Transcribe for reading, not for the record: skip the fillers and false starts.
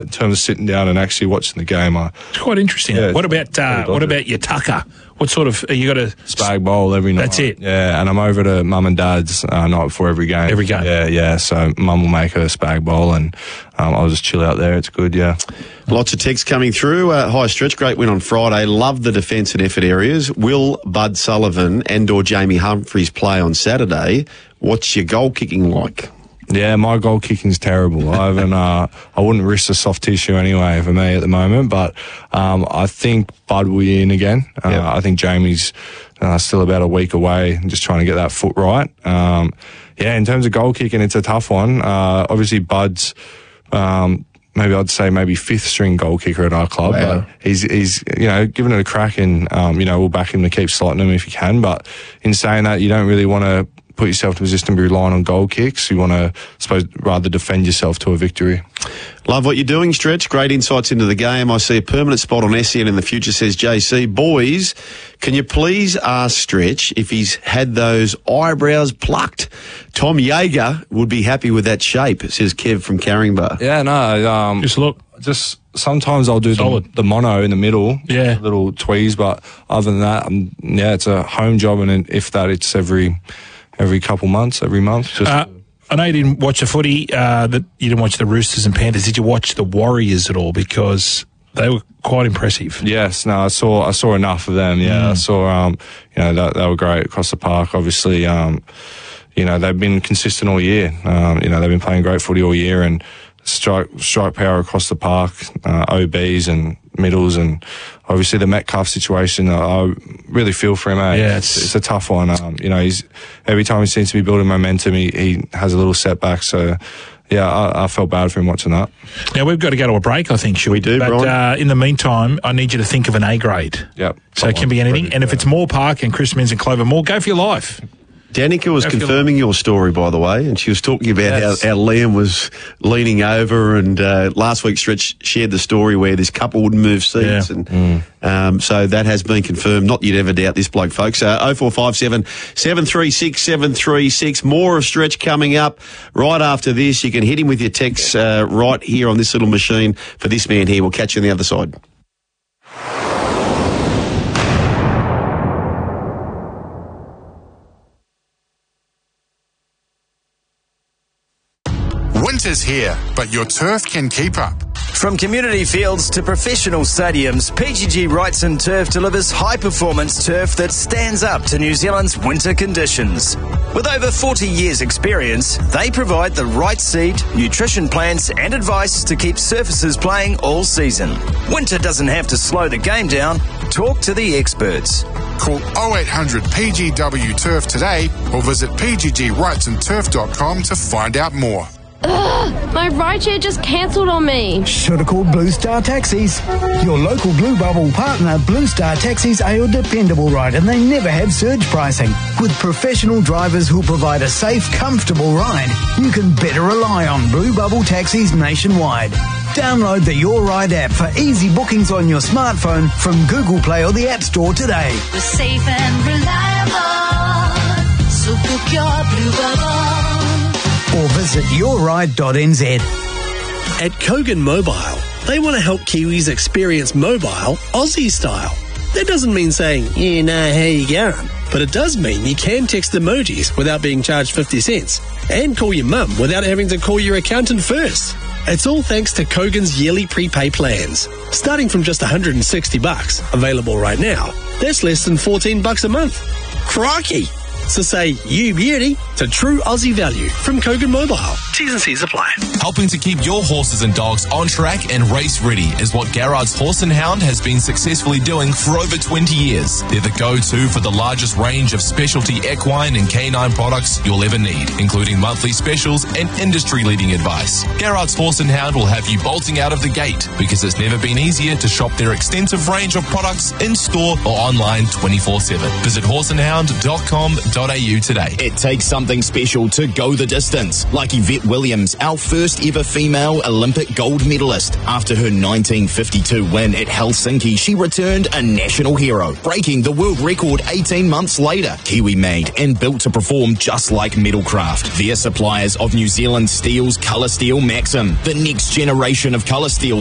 In terms of sitting down and actually watching the game, it's quite interesting. Yeah, what about your tucker? What sort of you got a spag bowl every night? That's it. Yeah, and I'm over to mum and dad's night before every game. Every game. Yeah. So mum will make a spag bowl, and I'll just chill out there. It's good. Yeah. Lots of texts coming through. Hi, Stretch. Great win on Friday. Love the defence and effort areas. Will Bud Sullivan and/or Jamie Humphries play on Saturday? What's your goal kicking like? Yeah, my goal kicking's terrible. I wouldn't risk a soft tissue anyway for me at the moment, but I think Bud will be in again. I think Jamie's still about a week away, just trying to get that foot right. In terms of goal kicking, it's a tough one. Obviously, Bud's maybe fifth string goal kicker at our club, but he's giving it a crack, and we'll back him to keep slotting him if he can. But in saying that, you don't really want to put yourself in a position to be relying on goal kicks. You want to, rather defend yourself to a victory. Love what you're doing, Stretch. Great insights into the game. I see a permanent spot on SEN in the future, says JC. Boys, can you please ask Stretch if he's had those eyebrows plucked? Tom Yeager would be happy with that shape, says Kev from Caringbah. Yeah, no. Just sometimes I'll do the mono in the middle, little tweeze, but other than that, it's a home job, and if that, it's every couple months, every month. I know you didn't watch the footy, that you didn't watch the Roosters and Panthers. Did you watch the Warriors at all? Because they were quite impressive. Yes, no, I saw enough of them. Yeah, I saw, they were great across the park. Obviously, they've been consistent all year. They've been playing great footy all year, and strike power across the park, OBs and middles, and obviously the Metcalf situation. I really feel for him. Yeah, it's a tough one. He's every time he seems to be building momentum, he has a little setback. So, I felt bad for him watching that. Now we've got to go to a break, I think. We do, but in the meantime, I need you to think of an A grade. Yep. So it can be anything, and if it's Moore Park and Chris Minns and Clover Moore, go for your life. Danica was confirming your story, by the way, and she was talking about how Liam was leaning over, and last week Stretch shared the story where this couple wouldn't move seats, and so that has been confirmed. Not you'd ever doubt this bloke, folks. 0457 736 736. More of Stretch coming up right after this. You can hit him with your texts right here on this little machine for this man here. We'll catch you on the other side. Winter's here, but your turf can keep up. From community fields to professional stadiums, PGG Wrightson Turf delivers high-performance turf that stands up to New Zealand's winter conditions. With over 40 years' experience, they provide the right seed, nutrition plans and advice to keep surfaces playing all season. Winter doesn't have to slow the game down. Talk to the experts. Call 0800 PGW Turf today or visit pggwrightsonturf.com to find out more. Ugh, my rideshare just cancelled on me. Should have called Blue Star Taxis. Your local Blue Bubble partner, Blue Star Taxis, are your dependable ride, and they never have surge pricing. With professional drivers who'll provide a safe, comfortable ride, you can better rely on Blue Bubble Taxis nationwide. Download the Your Ride app for easy bookings on your smartphone from Google Play or the App Store today. We're safe and reliable, so book your Blue Bubble. Or visit yourride.nz. At Kogan Mobile, they want to help Kiwis experience mobile Aussie style. That doesn't mean saying, how you going? But it does mean you can text emojis without being charged 50 cents and call your mum without having to call your accountant first. It's all thanks to Kogan's yearly prepay plans. Starting from just $160, available right now, that's less than $14 a month. Crikey! So say you beauty to true Aussie value from Kogan Mobile. T's and C's apply. Helping to keep your horses and dogs on track and race ready is what Garrard's Horse and Hound has been successfully doing for over 20 years. They're the go-to for the largest range of specialty equine and canine products you'll ever need, including monthly specials and industry-leading advice. Garrard's Horse and Hound will have you bolting out of the gate because it's never been easier to shop their extensive range of products in-store or online 24/7. Visit horseandhound.com.au helsinkieolympics.co.au today. It takes something special to go the distance, like Yvette Williams, our first ever female Olympic gold medalist. After her 1952 win at Helsinki, she returned a national hero, breaking the world record 18 months later. Kiwi made and built to perform just like Metalcraft. They're suppliers of New Zealand Steel's Colour Steel Maxim, the next generation of colour steel